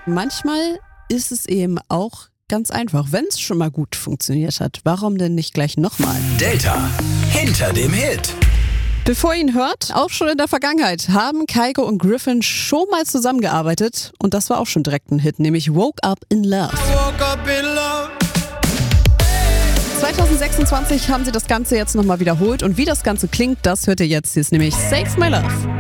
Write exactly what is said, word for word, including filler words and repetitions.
Manchmal ist es eben auch ganz einfach, wenn es schon mal gut funktioniert hat. Warum denn nicht gleich nochmal? Delta hinter dem Hit. Bevor ihr ihn hört, auch schon in der Vergangenheit haben Kygo und Griffin schon mal zusammengearbeitet und das war auch schon direkt ein Hit, nämlich Woke Up in Love. Woke up in love. zwanzig sechsundzwanzig haben sie das Ganze jetzt nochmal wiederholt und wie das Ganze klingt, das hört ihr jetzt. Hier ist nämlich Save My Love.